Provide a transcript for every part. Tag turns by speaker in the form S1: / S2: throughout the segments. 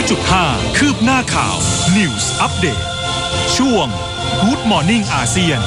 S1: 100.5 คืบหน้าข่าว News Update ช่วง Good Morning อาเซียน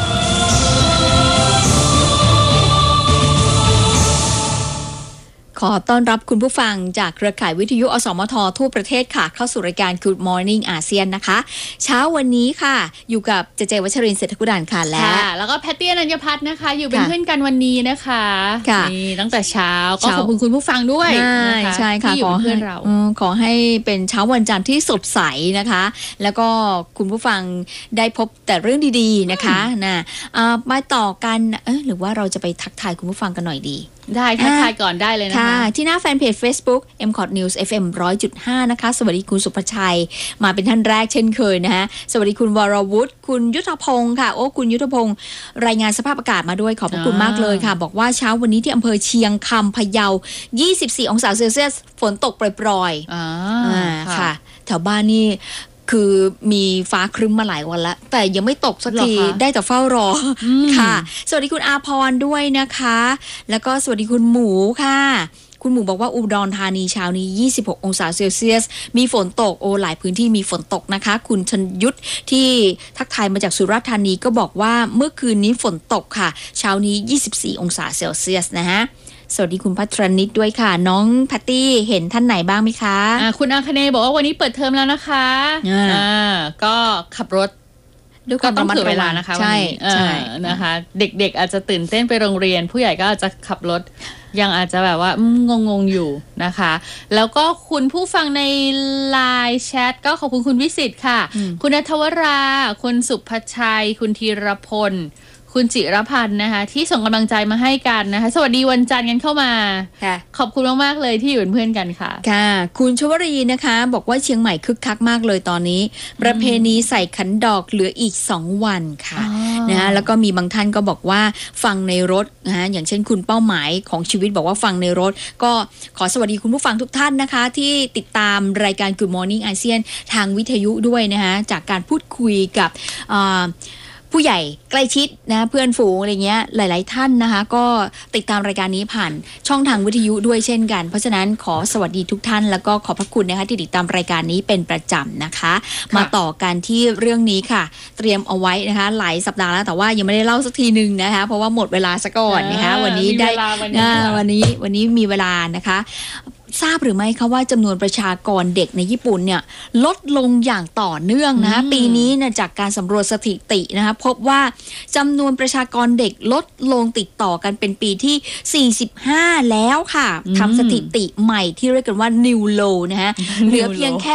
S2: ขอต้อนรับคุณผู้ฟังจากเครือข่ายวิทยุอสมททั่วประเทศค่ะเข้าสู่รายการ Good Morning อาเซียนนะคะเช้าวันนี้ค่ะอยู่กับเจเจวัชรินทร์เศรษฐกุฎานค่ะ
S3: แล้วก็แพตตี้อนัญญพัฒน์นะคะอยู่เป็นเพื่อนกันวันนี้นะคะนี่ตั้งแต่เช้าก็ขอบคุณคุณผู้ฟังด้วย
S2: ใช่ค่ะขอให้ขอให้เป็นเช้าวันจันทร์ที่สดใสนะคะแล้วก็คุณผู้ฟังได้พบแต่เรื่องดีๆนะคะมาต่อกันหรือว่าเราจะไปทักทายคุณผู้ฟังกันหน่อยดี
S3: ได้ทักทายก่อนได้เลยนะคะ
S2: ที่หน้าแฟนเพจ Facebook MCOT News FM 100.5 นะคะสวัสดีคุณสุภชัยมาเป็นท่านแรกเช่นเคยนะฮะสวัสดีคุณวรวุฒิคุณยุทธพงศ์ค่ะคุณยุทธพงศ์รายงานสภาพอากาศมาด้วยขอบพระคุณมากเลยค่ะบอกว่าเช้าวันนี้ที่อำเภอเชียงคำพะเยา24องศาเซลเซียสฝนตกปรอยๆค่ะแถวบ้านนี่คือมีฟ้าครึ้มมาหลายวันแล้วแต่ยังไม่ตกสักทีได้แต่เฝ้ารอค่ะสวัสดีคุณอาพรด้วยนะคะแล้วก็สวัสดีคุณหมูค่ะคุณหมูบอกว่าอุดรธานีเช้านี้26องศาเซลเซียสมีฝนตกหลายพื้นที่มีฝนตกนะคะคุณชนยุทธที่ทักทายมาจากสุราษฎร์ธานีก็บอกว่าเมื่อคืนนี้ฝนตกค่ะเช้านี้24องศาเซลเซียสนะฮะสวัสดีคุณพัทรนิตด้วยค่ะน้องแพตตี้เห็นท่านไหนบ้างไหมคะ
S3: คุณอาคเนบอกว่าวันนี้เปิดเทอมแล้วนะคะก็ขับรถด้วยความต้องถือเวลานะคะวันนี้นะคะเด็กๆอาจจะตื่นเต้นไปโรงเรียนผู้ใหญ่ก็อาจจะขับรถยังอาจจะแบบว่างงอยู่นะคะแล้วก็คุณผู้ฟังในไลน์แชทก็ขอบคุณคุณวิสิตค่ะคุณณัฐวราคุณสุภชัยคุณธีรพลคุณจิรพันธ์นะคะที่ส่งกำลังใจมาให้กันนะคะสวัสดีวันจันทร์กันเข้ามาขอบคุณมากๆเลยที่อยู่เป็นเพื่อนกันค่ะ
S2: ค่ะคุณชวรีนะคะบอกว่าเชียงใหม่คึกคักมากเลยตอนนี้ประเพณีใส่ขันดอกเหลืออีก2วันค่ะนะคะแล้วก็มีบางท่านก็บอกว่าฟังในรถนะอย่างเช่นคุณเป้าหมายของชีวิตบอกว่าฟังในรถก็ขอสวัสดีคุณผู้ฟังทุกท่านนะคะที่ติดตามรายการ Good Morning อาเซียนทางวิทยุด้วยนะคะจากการพูดคุยกับผู้ใหญ่ใกล้ชิดนะเพื่อนฝูงอะไรเงี้ยหลายๆท่านนะคะก็ติดตามรายการนี้ผ่านช่องทางวิทยุด้วยเช่นกันเพราะฉะนั้นขอสวัสดีทุกท่านแล้วก็ขอบพระคุณนะคะที่ติดตามรายการนี้เป็นประจำนะคะมาต่อกันที่เรื่องนี้ค่ะเตรียมเอาไว้นะคะหลายสัปดาห์แล้วแต่ว่ายังไม่ได้เล่าสักทีนึงนะคะเพราะว่าหมดเวลาซะก่อนนะคะวันนี้ได้วันนี้มีเวลานะคะทราบหรือไม่คะว่าจำนวนประชากรเด็กในญี่ปุ่นเนี่ยลดลงอย่างต่อเนื่องนะคะปีนี้เนี่ยจากการสำรวจสถิตินะคะพบว่าจำนวนประชากรเด็กลดลงติดต่อกันเป็นปีที่45แล้วค่ะทำสถิติใหม่ที่เรียกกันว่า New Low นะคะเหลือเพียงแค่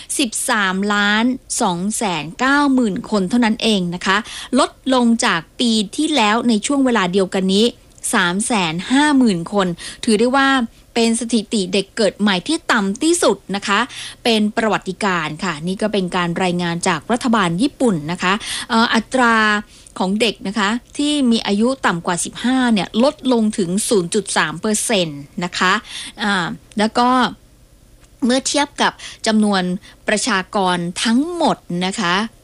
S2: 13,290,000 คนเท่านั้นเองนะคะลดลงจากปีที่แล้วในช่วงเวลาเดียวกันนี้350,000 คนถือได้ว่าเป็นสถิติเด็กเกิดใหม่ที่ต่ำที่สุดนะคะเป็นประวัติการณ์ค่ะนี่ก็เป็นการรายงานจากรัฐบาลญี่ปุ่นนะคะอัตราของเด็กนะคะที่มีอายุต่ำกว่า15เนี่ยลดลงถึง 0.3% นะคะแล้วก็เมื่อเทียบกับจำนวนประชากรทั้งหมดนะคะ